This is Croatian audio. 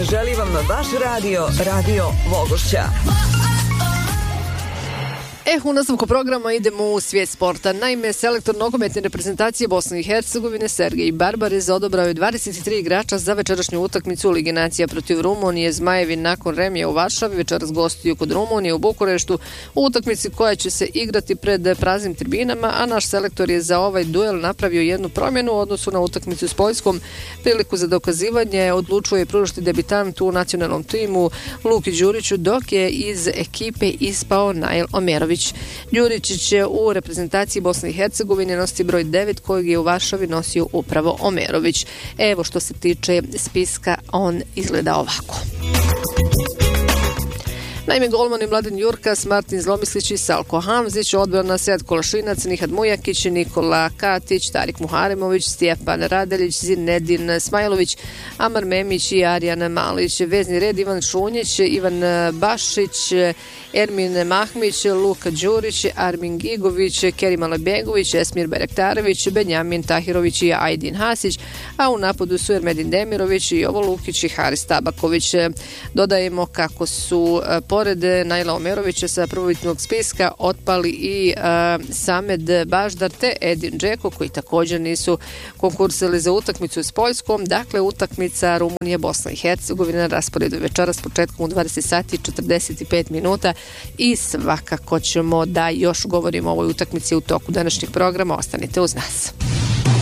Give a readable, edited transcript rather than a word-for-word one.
želi vam vaš Radio Vogošća. U nastavku programa idemo u svijet sporta. Naime, selektor nogometne reprezentacije Bosne i Hercegovine Sergej Barbarez odobrao je 23 igrača za večerašnju utakmicu Lige nacija protiv Rumunije. Zmajevi nakon remija u Varšavi večeras gostuju kod Rumunije u Bukureštu u utakmici koja će se igrati pred praznim tribinama, a naš selektor je za ovaj duel napravio jednu promjenu u odnosu na utakmicu s Poljskom. Priliku za dokazivanje odlučuje i pružiti debitant u nacionalnom timu Luki Đuriću, dok je iz ekipe ispao Nail Omerović. Đurić će u reprezentaciji Bosne i Hercegovine nositi broj 9 kojeg je u Varšavi nosio upravo Omerović. Evo što se tiče spiska, on izgleda ovako. Naime, golmani Mladen Jurkas, Martin Zlomislić i Salko Hamzić, odbrana Sead Kolašinac, Nihad Mujakić, Nikola Katić, Tarik Muharemović, Stjepan Radelić, Zinedin Smajlović, Amar Memić i Arjan Malić. Vezni red Ivan Šunjić, Ivan Bašić, Ermin Mahmić, Luka Đurić, Armin Gigović, Kerim Alebegović, Esmir Berektarević, Benjamin Tahirović i Ajdin Hasić, a u napadu su Ermedin Demirović, Jovo Lukić i Haris Tabaković. Dodajemo kako su pored Naila Omerovića sa prvobitnog spiska otpali i Samed Baždar te Edin Džeko, koji također nisu konkursili za utakmicu s Poljskom. Dakle, utakmica Rumunije Bosna i Hercegovina na rasporedu večeras početkom u 20 sati i 45 minuta i svakako ćemo da još govorimo o ovoj utakmici u toku današnjeg programa. Ostanite uz nas.